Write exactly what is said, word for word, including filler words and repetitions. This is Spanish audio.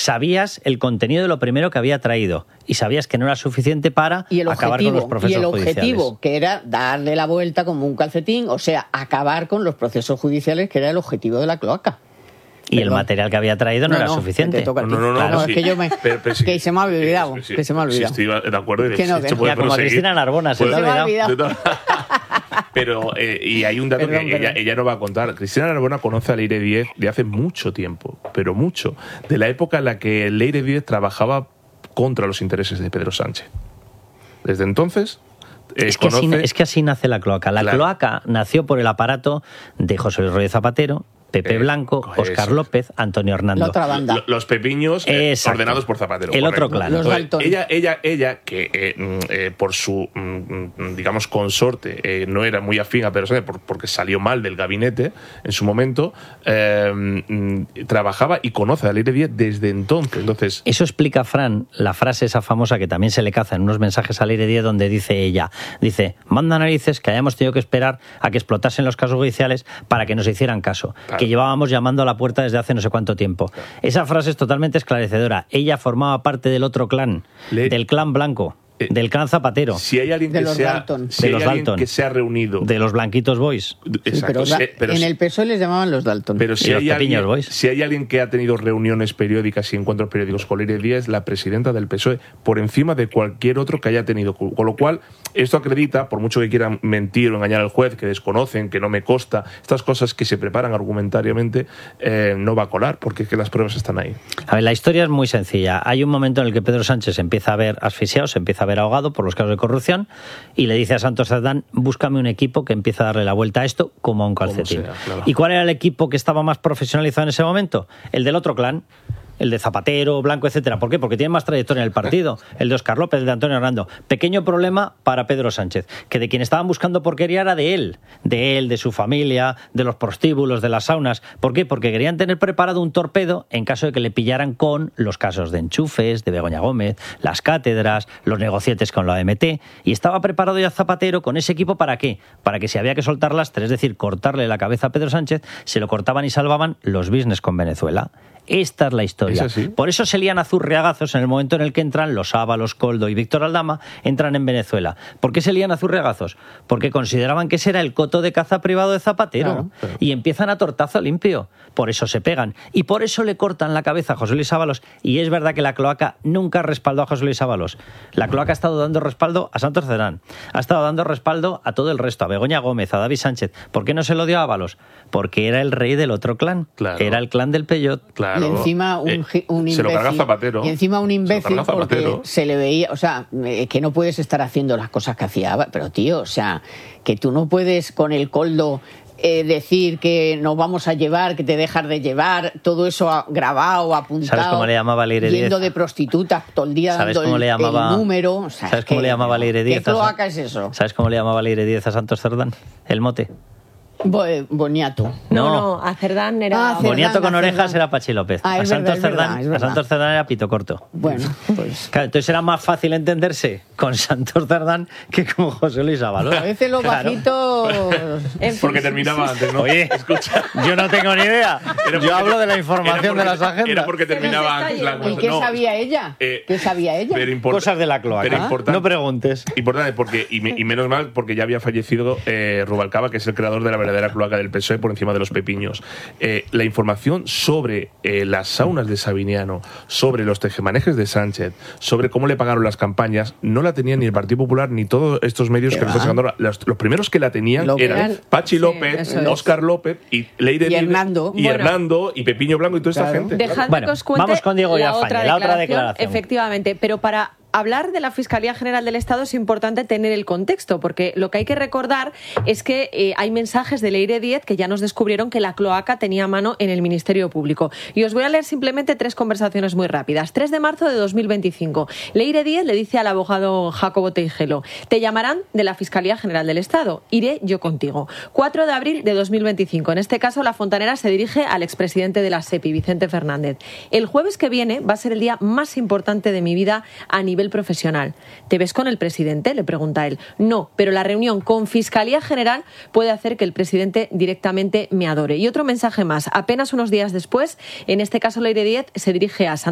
sabías el contenido de lo primero que había traído y sabías que no era suficiente para y el acabar objetivo, con los procesos y el judiciales. objetivo, que era darle la vuelta como un calcetín, o sea, acabar con los procesos judiciales, que era el objetivo de la cloaca. Y Perdón. el material que había traído no, no era no, suficiente. No, no, no, claro, no, sí. es que yo me pero, pero sí, que se me ha olvidado, sí, sí, que se me ha olvidado. Sí, estoy de acuerdo. Que no, se, que se no. puede Ya, como a Cristina Narbona, se, se me ha olvidado. Pero, eh, y hay un dato Perdón, que ella, perdón. ella no va a contar. Cristina Narbona conoce a Leire Díez de hace mucho tiempo, pero mucho. De la época en la que Leire Díez trabajaba contra los intereses de Pedro Sánchez. Desde entonces... Eh, es, que conoce... así, es que así nace la cloaca. La claro. cloaca nació por el aparato de José Luis Rodríguez Zapatero, Pepe Eh, Blanco, Óscar eso. López, Antonio Hernando. La otra banda. L- Los pepiños eh, Exacto. ordenados por Zapatero. El correcto. otro clan. Los Entonces, Dalton. ella, ella, ella, que eh, mm, eh, por su, mm, digamos, consorte eh, no era muy afín a Pedro Sánchez por, porque salió mal del gabinete en su momento, eh, mm, trabajaba y conoce a Leire Díez desde entonces. Entonces, Eso explica, Fran, la frase esa famosa que también se le caza en unos mensajes a Leire Díez donde dice ella, dice, manda narices que hayamos tenido que esperar a que explotasen los casos judiciales para que nos hicieran caso, Claro. que llevábamos llamando a la puerta desde hace no sé cuánto tiempo. Claro. Esa frase es totalmente esclarecedora. Ella formaba parte del otro clan, Le- del clan blanco, Eh, del clan Zapatero, si hay alguien De que los sea, Dalton. si De hay los alguien Dalton. que se ha reunido, de los Blanquitos Boys. Sí, exacto, pero, da- sí, pero en si- el P S O E les llamaban los Dalton. Pero si Y los hay, Pepiños alguien, Boys. si hay alguien que ha tenido reuniones periódicas y encuentros periódicos con Leire Díez, la presidenta del P S O E, por encima de cualquier otro que haya tenido. Con lo cual, esto acredita, por mucho que quieran mentir o engañar al juez, que desconocen, que no me consta, estas cosas que se preparan argumentariamente, eh, no va a colar, porque es que las pruebas están ahí. A ver, la historia es muy sencilla. Hay un momento en el que Pedro Sánchez se empieza a ver asfixiado, se empieza a ver ahogado por los casos de corrupción y le dice a Santos Cerdán, búscame un equipo que empiece a darle la vuelta a esto como a un calcetín. sea, claro. ¿Y cuál era el equipo que estaba más profesionalizado en ese momento? El del otro clan. El de Zapatero, Blanco, etcétera. ¿Por qué? Porque tiene más trayectoria en el partido. El de Óscar López, el de Antonio Hernando. Pequeño problema para Pedro Sánchez, que de quien estaban buscando porquería era de él. De él, de su familia, de los prostíbulos, de las saunas. ¿Por qué? Porque querían tener preparado un torpedo en caso de que le pillaran con los casos de enchufes, de Begoña Gómez, las cátedras, los negocietes con la O M T. Y estaba preparado ya Zapatero con ese equipo ¿para qué? Para que si había que soltar lastre, es decir, cortarle la cabeza a Pedro Sánchez, se lo cortaban y salvaban los business con Venezuela. Esta es la historia. ¿Es así? Por eso se lían a zurriagazos en el momento en el que entran los Ábalos, Koldo y Víctor Aldama, entran en Venezuela. ¿Por qué se lían a zurriagazos? Porque consideraban que ese era el coto de caza privado de Zapatero. Claro, claro. Y empiezan a tortazo limpio. Por eso se pegan. Y por eso le cortan la cabeza a José Luis Ábalos. Y es verdad que la cloaca nunca respaldó a José Luis Ábalos. La cloaca ha estado dando respaldo a Santos Cerdán. Ha estado dando respaldo a todo el resto, a Begoña Gómez, a David Sánchez. ¿Por qué no se lo dio a Ábalos? Porque era el rey del otro clan. Claro. Era el clan del Peyot. Claro. Y encima un, Eh, gi- un imbécil. se lo carga Zapatero. Y encima un Se lo imbécil carga porque Zapatero. se le veía, o sea, eh, que no puedes estar haciendo las cosas que hacía. Pero tío, o sea, que tú no puedes con el Koldo eh, decir que nos vamos a llevar, que te dejas de llevar, todo eso a- grabado, apuntado. ¿Sabes cómo le llamaba Leire Díez? Yendo de prostitutas todo el día ¿Sabes dando cómo el, le llamaba- el número. O sea, ¿Sabes es cómo que- le llamaba Leire Díez? ¿Qué cloaca es eso? ¿Sabes cómo le llamaba Leire Díez a Santos Cerdán? El mote. Bo- Boniato. No, No. no, a Cerdán era... Ah, Cerdán, Boniato con a orejas Cerdán. era Pachi López. Ah, a, es Santos verdad, es verdad, Cerdán, es a verdad. Santos Cerdán era pito corto. Bueno, pues... Claro, entonces era más fácil entenderse con Santos Cerdán que con José Luis Ábalos. A veces los Claro. bajitos... En fin. Porque terminaba antes, ¿no? Oye, escucha. yo no tengo ni idea. Era Yo porque- hablo de la era información porque- de las agendas. Era porque Se nos terminaba está antes la yendo. ¿Y cosa. qué No, sabía ella? eh, ¿Qué sabía ella? pero import- Cosas de la pero cloaca. importante- No preguntes. Importante, porque, y, me- y menos mal, porque ya había fallecido eh, Rubalcaba, que es el creador de la verdadera cloaca del P S O E por encima de los pepiños. Eh, la información sobre eh, las saunas de Sabiniano, sobre los tejemanejes de Sánchez, sobre cómo le pagaron las campañas, no la tenía ni el Partido Popular ni todos estos medios ¿Qué que va? nos están sacando ahora. Los, los primeros que la tenían Lo que eran eran- Pachi sí, López, eso es. Óscar López y Leire Y Díez, Hernando. y Bueno. Hernando y Pepiño Blanco y toda esta Claro. gente. Dejadme Bueno, que os cuente vamos con Diego la Villafañe, otra la otra declaración, declaración. efectivamente, pero para hablar de la Fiscalía General del Estado es importante tener el contexto, porque lo que hay que recordar es que eh, hay mensajes de Leire Díez que ya nos descubrieron que la cloaca tenía mano en el Ministerio Público. Y os voy a leer simplemente tres conversaciones muy rápidas. tres de marzo de dos mil veinticinco. Leire Díez le dice al abogado Jacobo Teijelo: te llamarán de la Fiscalía General del Estado, iré yo contigo. cuatro de abril de dos mil veinticinco. En este caso, la fontanera se dirige al expresidente de la SEPI, Vicente Fernández. El jueves que viene va a ser el día más importante de mi vida a nivel profesional. ¿Te ves con el presidente?, le pregunta él. No, pero la reunión con Fiscalía General puede hacer que el presidente directamente me adore. Y otro mensaje más. Apenas unos días después, en este caso Leire Díez se dirige a Santander